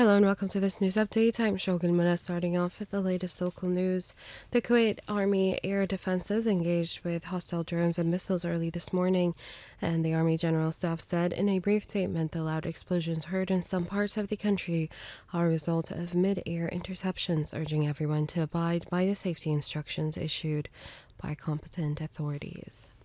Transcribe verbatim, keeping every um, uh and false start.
Hello and welcome to this news update. I'm Shogun Muna, starting off with the latest local news. The Kuwait Army Air Defenses engaged with hostile drones and missiles early this morning, and the Army General Staff said in a brief statement the loud explosions heard in some parts of the country are a result of mid-air interceptions, urging everyone to abide by the safety instructions issued by competent authorities.